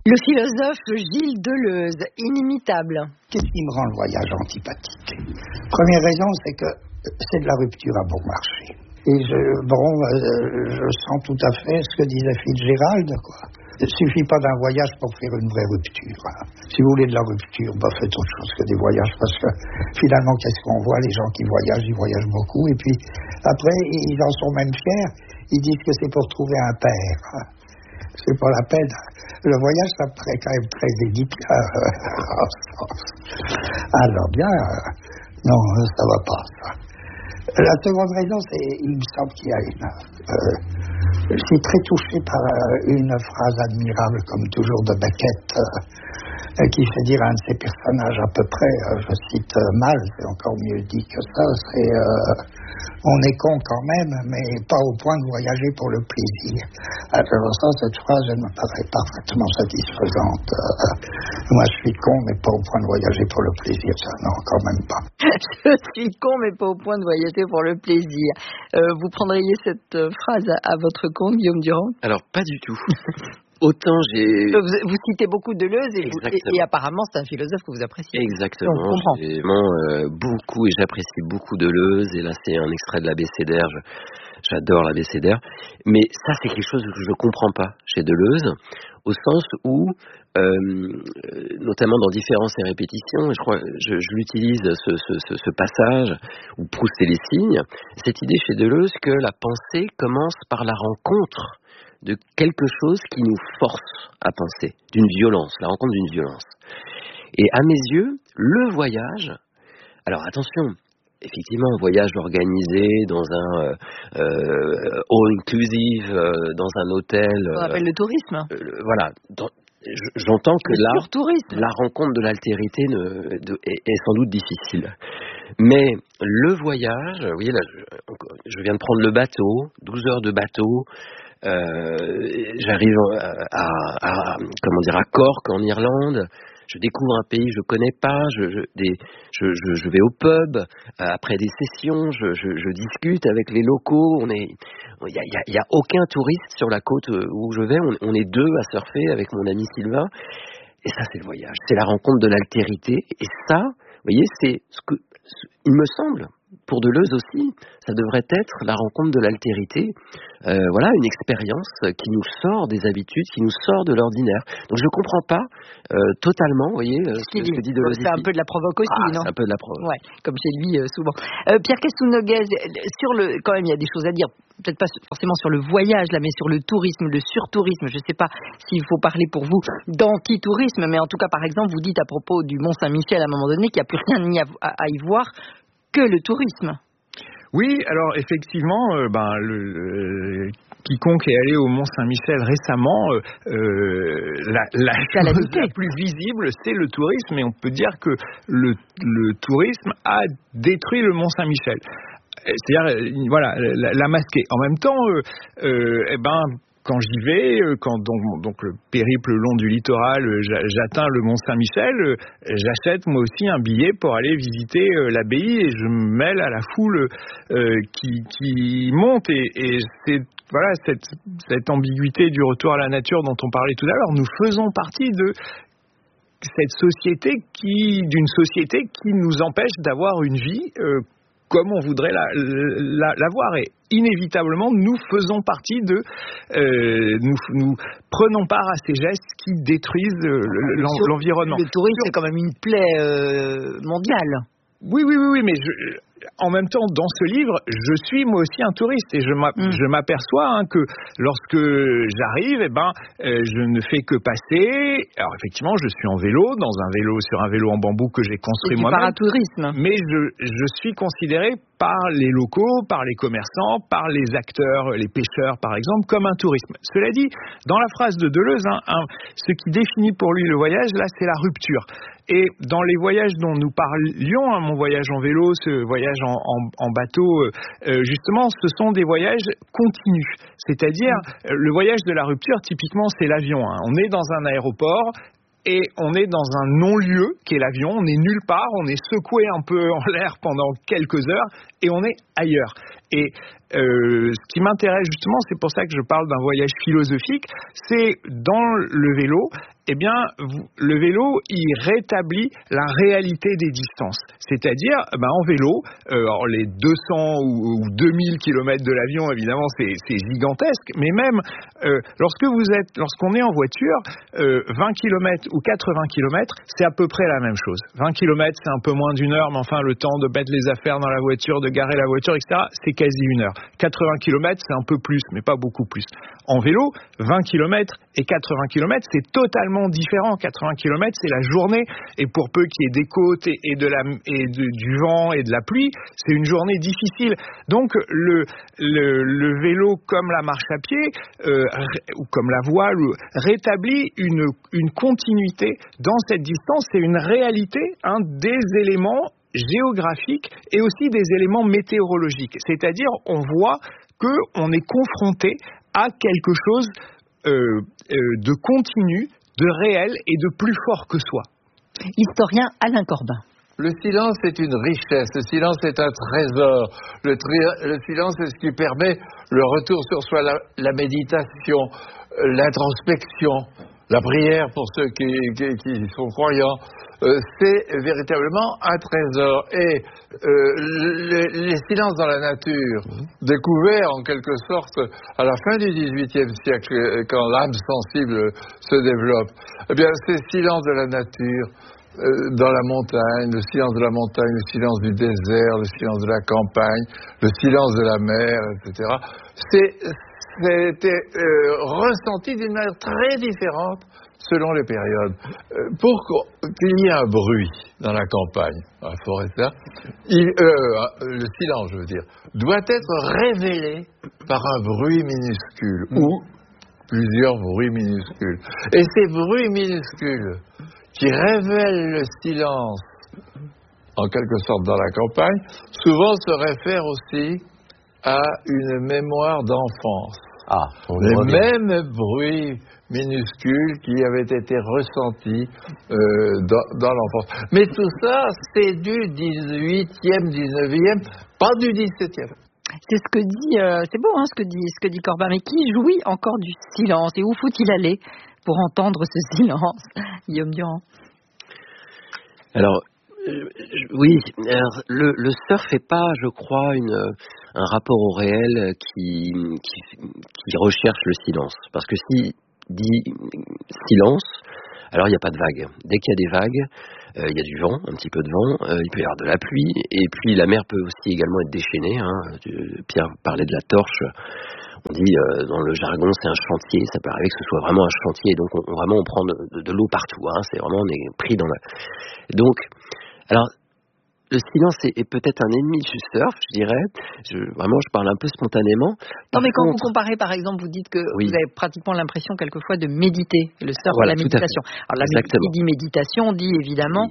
Le philosophe Gilles Deleuze, inimitable. Qu'est-ce qui me rend le voyage antipathique? Première raison, c'est que c'est de la rupture à bon marché. Et je sens tout à fait ce que disait Fitzgerald, quoi. Il ne suffit pas d'un voyage pour faire une vraie rupture. Si vous voulez de la rupture, faites autre chose que des voyages, parce que finalement, qu'est-ce qu'on voit? Les gens qui voyagent, ils voyagent beaucoup, et puis après, ils en sont même fiers. Ils disent que c'est pour trouver un père. C'est pas la peine. Le voyage, ça me paraît quand même très édifiant. Alors bien, non, ça va pas, ça. La seconde raison, c'est, il me semble qu'il y a je suis très touché par une phrase admirable, comme toujours, de Beckett, qui fait dire à un de ses personnages à peu près, je cite mal, c'est encore mieux dit que ça, c'est on est con quand même, mais pas au point de voyager pour le plaisir. Alors ça, cette phrase, elle me paraît parfaitement satisfaisante. Moi, je suis con, mais pas au point de voyager pour le plaisir, ça, non, quand même pas. Je suis con, mais pas au point de voyager pour le plaisir. Vous prendriez cette phrase à votre compte, Guillaume Durand? Alors, pas du tout. Autant j'ai... Vous citez beaucoup Deleuze et apparemment c'est un philosophe que vous appréciez. Exactement, j'ai beaucoup et j'apprécie beaucoup Deleuze, et là c'est un extrait de l'Abécédaire, j'adore l'Abécédaire, mais ça c'est quelque chose que je ne comprends pas chez Deleuze, au sens où, notamment dans Différence et répétition, je crois, je l'utilise ce passage où Proust et les signes, cette idée chez Deleuze que la pensée commence par la rencontre de quelque chose qui nous force à penser, d'une violence, la rencontre d'une violence. Et à mes yeux, le voyage, alors attention, effectivement, un voyage organisé dans un all-inclusive, dans un hôtel... On appelle le tourisme. Voilà, j'entends que là, la rencontre de l'altérité est sans doute difficile. Mais le voyage, vous voyez là, je viens de prendre le bateau, 12 heures de bateau, j'arrive à Cork en Irlande, je découvre un pays que je connais pas, je vais au pub, après des sessions, je discute avec les locaux, il y a aucun touriste sur la côte où je vais, on est deux à surfer avec mon ami Sylvain, et ça c'est le voyage, c'est la rencontre de l'altérité, et ça, vous voyez, c'est ce que il me semble, pour Deleuze aussi, ça devrait être la rencontre de l'altérité, voilà, une expérience qui nous sort des habitudes, qui nous sort de l'ordinaire. Donc je ne comprends pas totalement, vous voyez, ce que dit Deleuze. C'est un peu de la provoque aussi, non? C'est un peu de la provoque. Ouais, comme chez lui souvent. Pierre Castelnau-Noguez, quand même, il y a des choses à dire. Peut-être pas forcément sur le voyage, là, mais sur le tourisme, le surtourisme. Je ne sais pas s'il faut parler pour vous d'anti-tourisme, mais en tout cas, par exemple, vous dites à propos du Mont-Saint-Michel à un moment donné qu'il n'y a plus rien à y voir que le tourisme. Oui, alors effectivement, quiconque est allé au Mont-Saint-Michel récemment, la chose la plus visible, c'est le tourisme, et on peut dire que le tourisme a détruit le Mont-Saint-Michel. C'est-à-dire, voilà, la masquer. En même temps, quand j'y vais, quand donc le périple le long du littoral, j'atteins le Mont-Saint-Michel, j'achète moi aussi un billet pour aller visiter l'abbaye, et je me mêle à la foule qui monte, et c'est voilà cette ambiguïté du retour à la nature dont on parlait tout à l'heure. Nous faisons partie de cette société d'une société qui nous empêche d'avoir une vie comme on voudrait l'avoir, et inévitablement nous faisons partie nous prenons part à ces gestes qui détruisent l'environnement. Le tourisme, c'est quand même une plaie mondiale. Oui, mais en même temps, dans ce livre, je suis moi aussi un touriste, et je m'aperçois que lorsque j'arrive, je ne fais que passer. Alors effectivement, je suis en vélo, sur un vélo en bambou que j'ai construit moi-même. C'est du paratourisme. Mais je suis considéré par les locaux, par les commerçants, par les acteurs, les pêcheurs par exemple, comme un tourisme. Cela dit, dans la phrase de Deleuze, ce qui définit pour lui le voyage, là, c'est la rupture. Et dans les voyages dont nous parlions, mon voyage en vélo, ce voyage en bateau, justement, ce sont des voyages continus. C'est-à-dire, le voyage de la rupture, typiquement, c'est l'avion. On est dans un aéroport, et on est dans un non-lieu qui est l'avion, on est nulle part, on est secoué un peu en l'air pendant quelques heures, et on est ailleurs. Et ce qui m'intéresse justement, c'est pour ça que je parle d'un voyage philosophique, c'est dans le vélo, eh bien, le vélo, il rétablit la réalité des distances. C'est-à-dire, en vélo, alors les 200 ou 2000 km de l'avion, évidemment, c'est gigantesque, mais même lorsqu'on est en voiture, 20 km ou 80 km, c'est à peu près la même chose. 20 km, c'est un peu moins d'une heure, mais enfin, le temps de mettre les affaires dans la voiture, de garer la voiture, etc., c'est quasi une heure. 80 km, c'est un peu plus, mais pas beaucoup plus. En vélo, 20 km et 80 km, c'est totalement différent. 80 km, c'est la journée, et pour peu qu'il y ait des côtes et du vent et de la pluie, c'est une journée difficile. Donc, le vélo, comme la marche à pied, ou comme la voile, rétablit une continuité dans cette distance. C'est une réalité, des éléments géographiques et aussi des éléments météorologiques. C'est-à-dire, on voit qu'on est confronté à quelque chose de continu, de réel et de plus fort que soi. Historien Alain Corbin. Le silence est une richesse, le silence est un trésor. Le silence est ce qui permet le retour sur soi, la méditation, l'introspection, la prière pour ceux qui sont croyants. C'est véritablement un trésor. Et les silences dans la nature, découverts en quelque sorte à la fin du XVIIIe siècle, quand l'âme sensible se développe, eh bien ces silences de la nature, dans la montagne, le silence de la montagne, le silence du désert, le silence de la campagne, le silence de la mer, etc., c'était ressenti d'une manière très différente selon les périodes. Pour qu'il y ait un bruit dans la campagne, dans la forêt, le silence, je veux dire, doit être révélé par un bruit minuscule ou plusieurs bruits minuscules. Et ces bruits minuscules qui révèlent le silence, en quelque sorte, dans la campagne, souvent se réfèrent aussi à une mémoire d'enfance. Les mêmes bruits minuscules qui avaient été ressentis dans l'enfance. Mais tout ça, c'est du 18e, 19e, pas du 17e. C'est ce que dit, c'est beau, ce que dit Corbin, mais qui jouit encore du silence? Et où faut-il aller pour entendre ce silence, Guillaume Durand? Alors, oui, le surf n'est pas, je crois, un rapport au réel qui recherche le silence. Parce que si dit silence, alors il n'y a pas de vagues. Dès qu'il y a des vagues, il y a du vent, un petit peu de vent, il peut y avoir de la pluie, et puis la mer peut aussi également être déchaînée. Pierre parlait de la torche. On dit dans le jargon c'est un chantier, ça peut arriver que ce soit vraiment un chantier, donc on prend de l'eau partout, c'est vraiment, on est pris dans la... Donc, alors, le silence est peut-être un ennemi du surf, je dirais. Vraiment, je parle un peu spontanément. Non, mais quand vous comparez, par exemple, vous dites que vous avez pratiquement l'impression quelquefois de méditer, le surf, voilà, la méditation. Alors, qui dit méditation, dit évidemment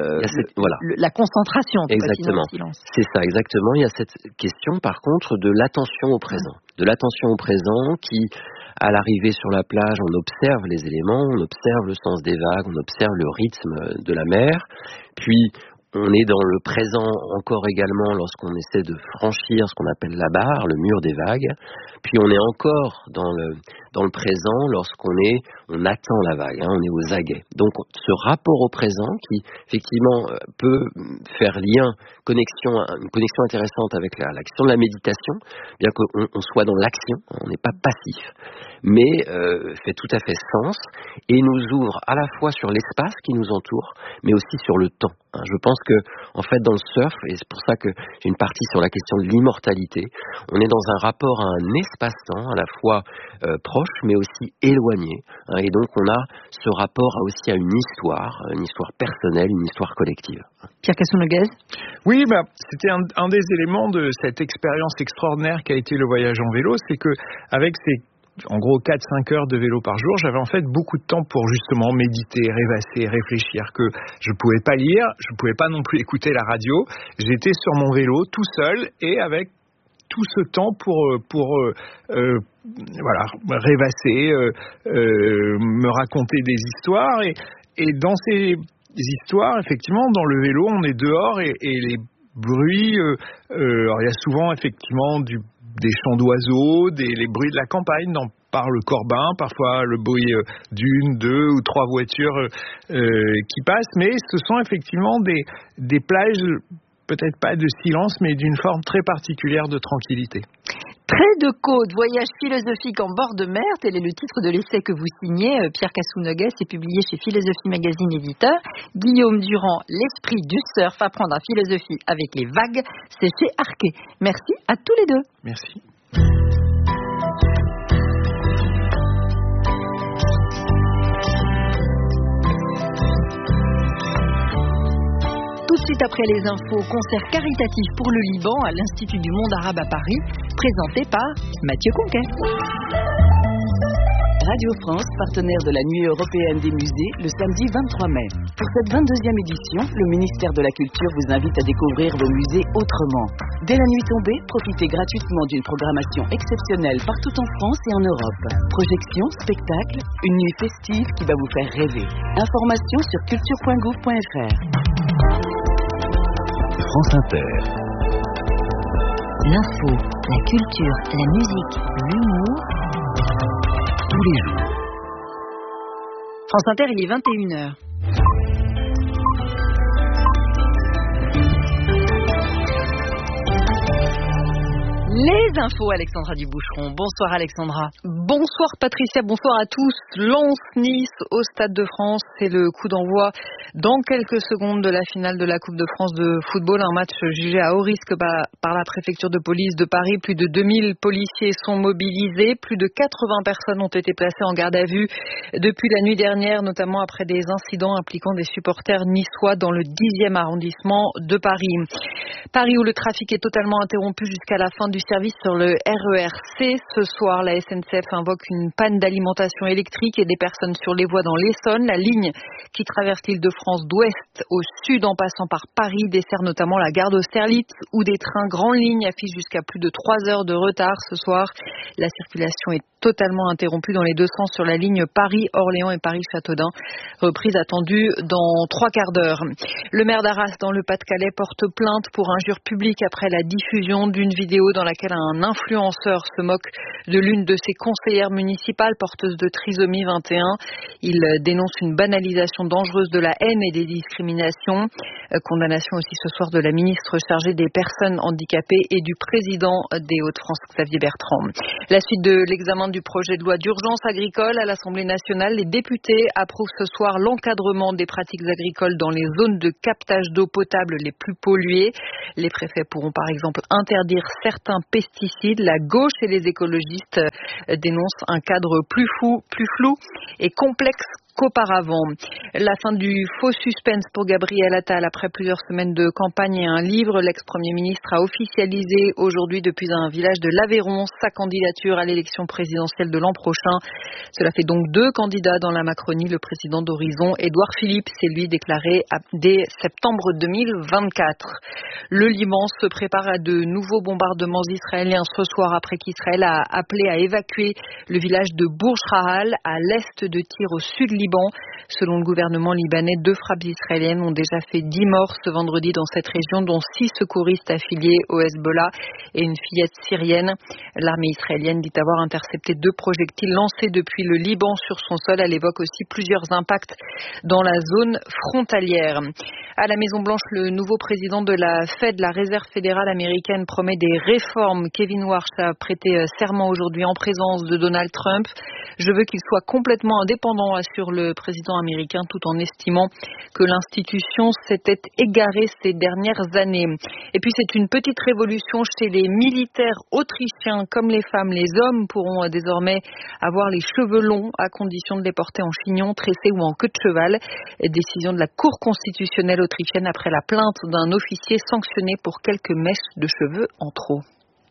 la concentration. Exactement. C'est ça, exactement. Il y a cette question, par contre, de l'attention au présent. De l'attention au présent qui, à l'arrivée sur la plage, on observe les éléments, on observe le sens des vagues, on observe le rythme de la mer, puis on est dans le présent encore également lorsqu'on essaie de franchir ce qu'on appelle la barre, le mur des vagues. Puis on est encore dans le présent on attend la vague, on est aux aguets. Donc ce rapport au présent qui effectivement peut faire une connexion intéressante avec la question de la méditation, bien qu'on soit dans l'action, on n'est pas passif, mais fait tout à fait sens et nous ouvre à la fois sur l'espace qui nous entoure, mais aussi sur le temps. Je pense que, en fait, dans le surf, et c'est pour ça que j'ai une partie sur la question de l'immortalité, on est dans un rapport à un espace-temps à la fois proche, mais aussi éloigné. Et donc, on a ce rapport aussi à une histoire personnelle, une histoire collective. Pierre Casson-Noguez ? Oui, c'était un des éléments de cette expérience extraordinaire qu'a été le voyage en vélo, c'est que avec ces en gros 4-5 heures de vélo par jour, j'avais en fait beaucoup de temps pour justement méditer, rêvasser, réfléchir, que je pouvais pas lire, je pouvais pas non plus écouter la radio. J'étais sur mon vélo tout seul et avec tout ce temps pour rêvasser, me raconter des histoires et dans ces histoires, effectivement, dans le vélo, on est dehors et les bruits, alors il y a souvent effectivement des chants d'oiseaux, les bruits de la campagne dans par le Corbin, parfois le bruit d'une, deux ou trois voitures qui passent, mais ce sont effectivement des plages, peut-être pas de silence, mais d'une forme très particulière de tranquillité. Trait de côte, voyage philosophique en bord de mer, tel est le titre de l'essai que vous signez, Pierre Cassou-Noguès, est publié chez Philosophie Magazine éditeur. Guillaume Durand, l'esprit du surf, apprendre à philosophie avec les vagues, c'est chez Arquet. Merci à tous les deux. Merci. Tout de suite après les infos, concert caritatif pour le Liban à l'Institut du Monde Arabe à Paris, présenté par Mathieu Conquet. Radio France, partenaire de la Nuit européenne des musées, le samedi 23 mai. Pour cette 22e édition, le ministère de la Culture vous invite à découvrir vos musées autrement. Dès la nuit tombée, profitez gratuitement d'une programmation exceptionnelle partout en France et en Europe. Projections, spectacles, une nuit festive qui va vous faire rêver. Informations sur culture.gouv.fr. France Inter. L'info, la culture, la musique, l'humour, tous les jours. France Inter, il est 21h. Les infos, Alexandra Duboucheron. Bonsoir Alexandra. Bonsoir Patricia, bonsoir à tous. Lens-Nice au Stade de France, c'est le coup d'envoi dans quelques secondes de la finale de la Coupe de France de football. Un match jugé à haut risque par la préfecture de police de Paris. Plus de 2000 policiers sont mobilisés. Plus de 80 personnes ont été placées en garde à vue depuis la nuit dernière, notamment après des incidents impliquant des supporters niçois dans le 10e arrondissement de Paris. Paris où le trafic est totalement interrompu jusqu'à la fin du service sur le RER-C. Ce soir, la SNCF invoque une panne d'alimentation électrique et des personnes sur les voies dans l'Essonne. La ligne qui traverse l'Île-de-France d'ouest au sud en passant par Paris dessert notamment la gare d'Austerlitz où des trains grandes lignes affichent jusqu'à plus de 3 heures de retard ce soir. La circulation est totalement interrompue dans les deux sens sur la ligne Paris-Orléans et Paris-Châteaudun. Reprise attendue dans 3 quarts d'heure. Le maire d'Arras dans le Pas-de-Calais porte plainte pour injure publique après la diffusion d'une vidéo dans laquelle un influenceur se moque de l'une de ses conseillères municipales porteuse de trisomie 21. Il dénonce une banalisation dangereuse de la haine et des discriminations. Condamnation aussi ce soir de la ministre chargée des personnes handicapées et du président des Hauts-de-France, Xavier Bertrand. La suite de l'examen du projet de loi d'urgence agricole à l'Assemblée nationale, les députés approuvent ce soir l'encadrement des pratiques agricoles dans les zones de captage d'eau potable les plus polluées. Les préfets pourront par exemple interdire certains pesticides. La gauche et les écologistes dénoncent un cadre plus flou et complexe qu'auparavant. La fin du faux suspense pour Gabriel Attal après plusieurs semaines de campagne et un livre. L'ex-premier ministre a officialisé aujourd'hui depuis un village de l'Aveyron sa candidature à l'élection présidentielle de l'an prochain. Cela fait donc 2 candidats dans la Macronie. Le président d'Horizon, Édouard Philippe, s'est lui déclaré dès septembre 2024. Le Liban se prépare à de nouveaux bombardements israéliens ce soir après qu'Israël a appelé à évacuer le village de Bourj Rahal à l'est de Tyr au sud Liban. Selon le gouvernement libanais, 2 frappes israéliennes ont déjà fait 10 morts ce vendredi dans cette région, dont 6 secouristes affiliés au Hezbollah et une fillette syrienne. L'armée israélienne dit avoir intercepté 2 projectiles lancés depuis le Liban sur son sol. Elle évoque aussi plusieurs impacts dans la zone frontalière. À la Maison-Blanche, le nouveau président de la Fed, la Réserve fédérale américaine, promet des réformes. Kevin Warsh a prêté serment aujourd'hui en présence de Donald Trump. Je veux qu'il soit complètement indépendant, assure le président américain, tout en estimant que l'institution s'était égarée ces dernières années. Et puis c'est une petite révolution chez les militaires autrichiens. Comme les femmes, les hommes pourront désormais avoir les cheveux longs à condition de les porter en chignon, tressé ou en queue de cheval. Décision de la Cour constitutionnelle autrichienne après la plainte d'un officier sanctionné pour quelques mèches de cheveux en trop.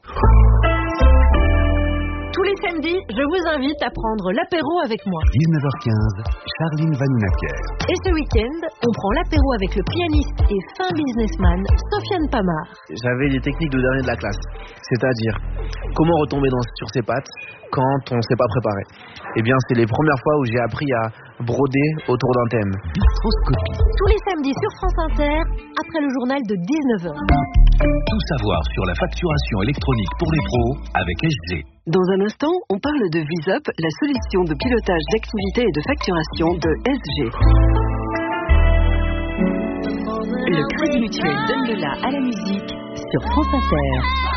Tous les samedis, je vous invite à prendre l'apéro avec moi. 19h15, Charline Vanhoenacker. Et ce week-end, on prend l'apéro avec le pianiste et fin businessman Sofiane Pamar. J'avais des techniques de dernier de la classe, c'est-à-dire comment retomber sur ses pattes quand on ne s'est pas préparé. Eh bien, c'est les premières fois où j'ai appris à broder autour d'un thème. Bistroscopie. Tous les samedis sur France Inter, après le journal de 19h. Tout savoir sur la facturation électronique pour les pros avec SG. Dans un instant, on parle de VisUp, la solution de pilotage d'activité et de facturation de SG. Le Crédit Mutuel donne le la à la musique sur France Inter.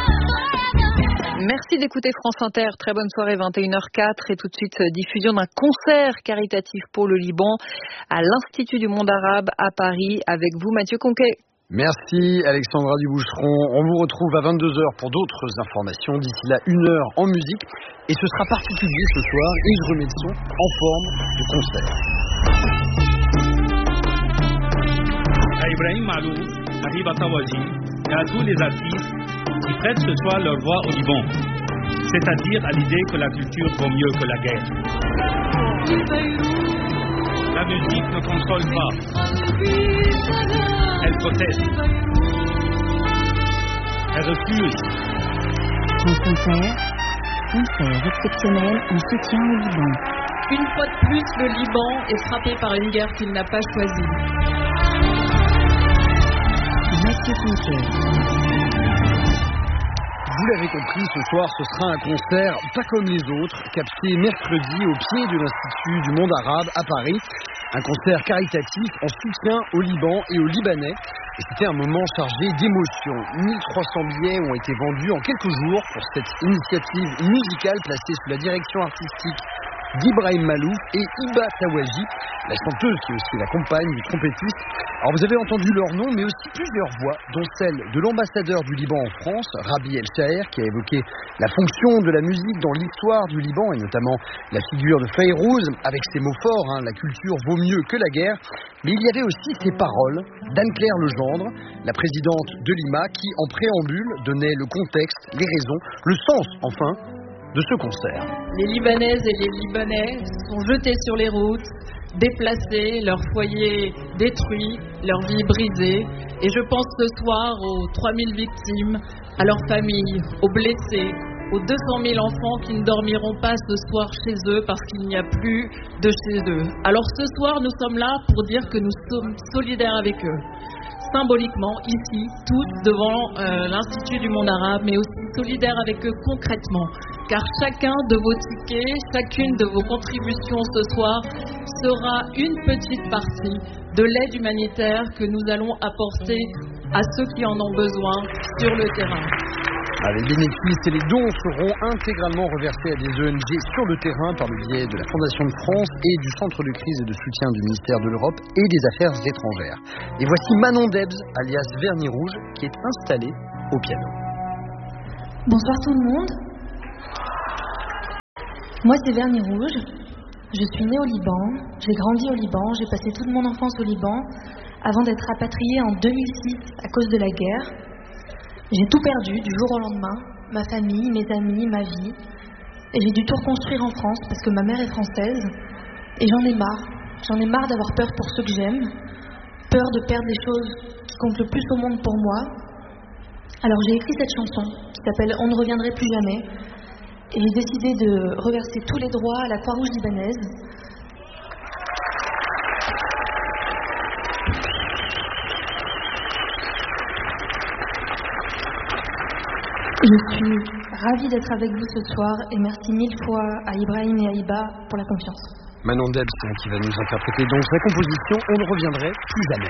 Merci d'écouter France Inter. Très bonne soirée, 21h04. Et tout de suite, diffusion d'un concert caritatif pour le Liban à l'Institut du monde arabe à Paris avec vous, Mathieu Conquet. Merci Alexandra Duboucheron. On vous retrouve à 22h pour d'autres informations. D'ici là, 1h en musique. Et ce sera particulier ce soir. Et je remets le son en forme de concert. À Ibrahim Malouf, à Hiba Tawaji et à tous les artistes qui prêtent ce soir leur voix au Liban. C'est-à-dire à l'idée que la culture vaut mieux que la guerre. La musique ne console pas. Elle proteste. Elle refuse. France Inter, concert exceptionnel en soutien au Liban. Une fois de plus, le Liban est frappé par une guerre qu'il n'a pas choisie. Mathieu Conquet. Vous l'avez compris, ce soir, ce sera un concert pas comme les autres, capté mercredi au pied de l'Institut du monde arabe à Paris. Un concert caritatif en soutien au Liban et aux Libanais. Et c'était un moment chargé d'émotions. 1300 billets ont été vendus en quelques jours pour cette initiative musicale placée sous la direction artistique d'Ibrahim Malouf et Hiba Tawaji, la chanteuse qui est aussi la compagne du trompettiste. Alors vous avez entendu leur nom, mais aussi plusieurs voix, dont celle de l'ambassadeur du Liban en France, Rabi El Shaher, qui a évoqué la fonction de la musique dans l'histoire du Liban, et notamment la figure de Fayrouz, avec ses mots forts, la culture vaut mieux que la guerre. Mais il y avait aussi ces paroles d'Anne-Claire Legendre, la présidente de l'IMA, qui en préambule donnait le contexte, les raisons, le sens, enfin, de ce concert. Les Libanaises et les Libanais sont jetés sur les routes, déplacés, leurs foyers détruits, leurs vies brisées. Et je pense ce soir aux 3000 victimes, à leurs familles, aux blessés, aux 200 000 enfants qui ne dormiront pas ce soir chez eux parce qu'il n'y a plus de chez eux. Alors ce soir, nous sommes là pour dire que nous sommes solidaires avec eux. Symboliquement, ici, tous devant l'Institut du monde arabe, mais aussi solidaires avec eux concrètement. Car chacun de vos tickets, chacune de vos contributions ce soir sera une petite partie de l'aide humanitaire que nous allons apporter à ceux qui en ont besoin sur le terrain. Les bénéfices et les dons seront intégralement reversés à des ONG sur le terrain par le biais de la Fondation de France et du Centre de crise et de soutien du ministère de l'Europe et des Affaires étrangères. Et voici Manon Debs, alias Vernis Rouge, qui est installée au piano. Bonsoir tout le monde. Moi c'est Vernis Rouge. Je suis née au Liban, j'ai grandi au Liban, j'ai passé toute mon enfance au Liban avant d'être rapatriée en 2006 à cause de la guerre. J'ai tout perdu du jour au lendemain, ma famille, mes amis, ma vie. Et j'ai dû tout reconstruire en France parce que ma mère est française. Et j'en ai marre. J'en ai marre d'avoir peur pour ceux que j'aime. Peur de perdre les choses qui comptent le plus au monde pour moi. Alors j'ai écrit cette chanson qui s'appelle « On ne reviendrait plus jamais ». Et j'ai décidé de reverser tous les droits à la Croix-Rouge libanaise. Je suis ravie d'être avec vous ce soir et merci 1000 fois à Ibrahim et à Hiba pour la confiance. Manon Debs qui va nous interpréter donc sa composition « On ne reviendrait plus jamais ».